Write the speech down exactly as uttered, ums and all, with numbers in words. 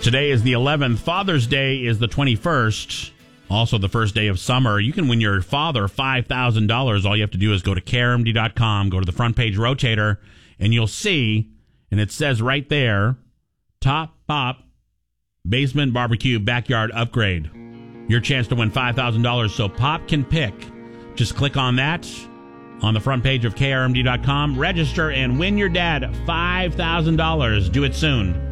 Today is the eleventh. Father's Day is the twenty-first. Also the first day of summer. You can win your father five thousand dollars. All you have to do is go to care M D dot com, go to the front page rotator, and you'll see, and it says right there, Top Pop Basement Barbecue Backyard Upgrade. Your chance to win five thousand dollars, so Pop can pick. Just click on that on the front page of K R M D dot com, register, and win your dad five thousand dollars. Do it soon.